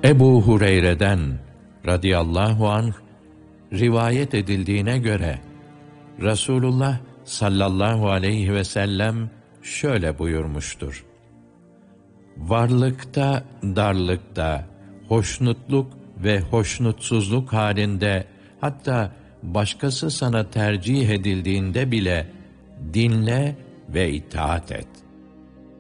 Ebu Hureyre'den radıyallahu anh rivayet edildiğine göre Resulullah sallallahu aleyhi ve sellem şöyle buyurmuştur: varlıkta, darlıkta, hoşnutluk ve hoşnutsuzluk halinde, hatta başkası sana tercih edildiğinde bile dinle ve itaat et.